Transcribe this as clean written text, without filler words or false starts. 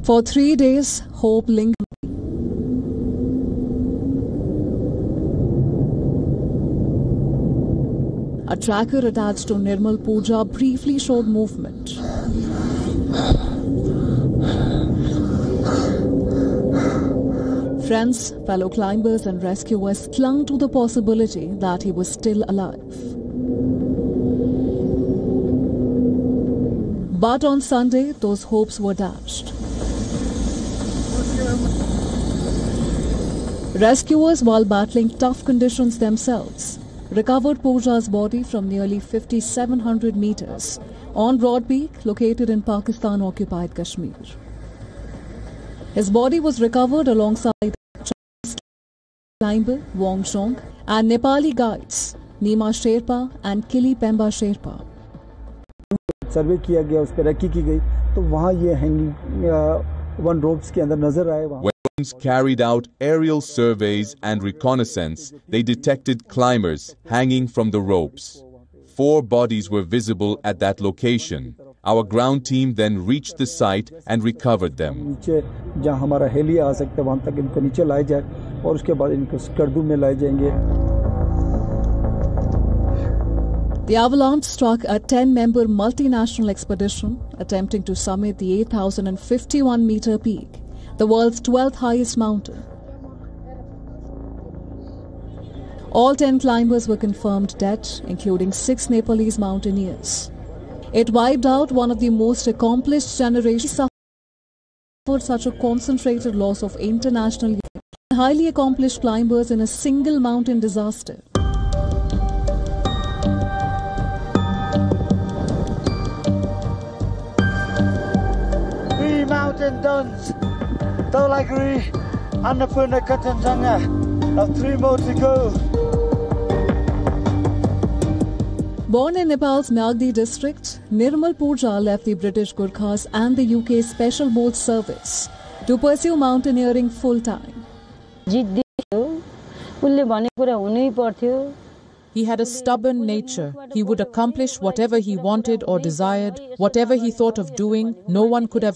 For 3 days, hope lingered. A tracker attached to Nirmal Pooja briefly showed movement. Friends, fellow climbers and rescuers clung to the possibility that he was still alive. But on Sunday, those hopes were dashed. Rescuers, while battling tough conditions themselves, recovered Pooja's body from nearly 5,700 meters on Broad Peak, located in Pakistan-occupied Kashmir. His body was recovered alongside Chinese climber Wong Chong and Nepali guides Nima Sherpa and Kili Pemba Sherpa. सर्वे किया गया, उस पर recce की गई, तो वहाँ ये hanging one ropes के अंदर नजर आए. When carried out aerial surveys and reconnaissance, they detected climbers hanging from the ropes. 4 bodies were visible at that location. Our ground team then reached the site and recovered them. नीचे जहाँ हमारा heli आ सकता है वहाँ तक इनको नीचे लाया जाए और उसके बाद इनको स्कर्दू में लाए जाएंगे. The avalanche struck a 10-member multinational expedition attempting to summit the 8,051-meter peak, the world's 12th highest mountain. All 10 climbers were confirmed dead, including 6 Nepalese mountaineers. It wiped out one of the most accomplished generations suffered such a concentrated loss of international highly accomplished climbers in a single mountain disaster. Mountain Duns, Dhaulagiri, Annapurna Kanchenjunga. Now 3 more to go. Born in Nepal's Myagdi district, Nirmal Pooja left the British Gurkhas and the UK Special Boat Service to pursue mountaineering full-time. He had a stubborn nature. He would accomplish whatever he wanted or desired. Whatever he thought of doing, no one could have